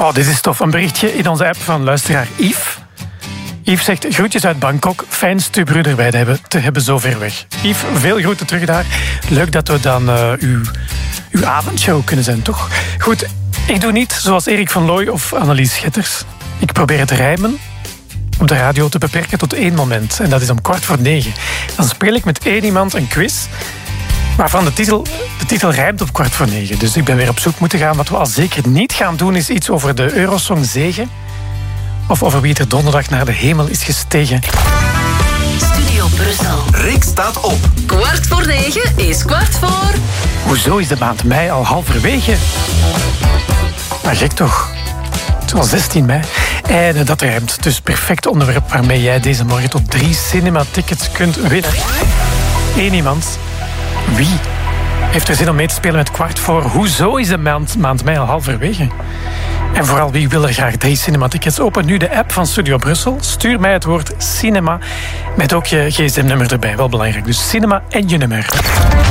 Oh, dit is tof. Een berichtje in onze app van luisteraar Yves. Yves zegt, groetjes uit Bangkok. Fijn stubru erbij te hebben zo ver weg. Yves, veel groeten terug daar. Leuk dat we dan uw avondshow kunnen zijn, toch? Goed, ik doe niet zoals Erik van Looy of Annelies Schetters. Ik probeer het rijmen op de radio te beperken tot 1 moment. En dat is om 9:15. Dan speel ik met 1 iemand een quiz waarvan de titel rijmt op 9:15. Dus ik ben weer op zoek moeten gaan. Wat we al zeker niet gaan doen is iets over de Eurosong zege. Of over wie er donderdag naar de hemel is gestegen. Studio Brussel. Rick staat op. 9:15 is 9:15. Hoezo is de maand mei al halverwege? Maar gek toch? Het is al 16 mei. En dat rijmt. Dus perfect onderwerp waarmee jij deze morgen tot 3 cinema-tickets kunt winnen. 1 iemand. Wie heeft er zin om mee te spelen met 9:15? Hoezo is de maand mei al halverwege? En vooral, wie wil er graag 3 cinematickets? Open nu de app van Studio Brussel. Stuur mij het woord cinema met ook je gsm-nummer erbij. Wel belangrijk. Dus cinema en je nummer.